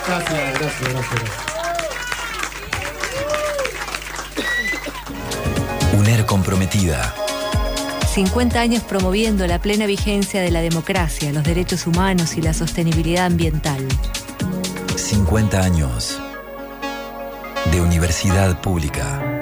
Gracias. UNER comprometida. 50 años promoviendo la plena vigencia de la democracia, los derechos humanos y la sostenibilidad ambiental. 50 años de universidad pública.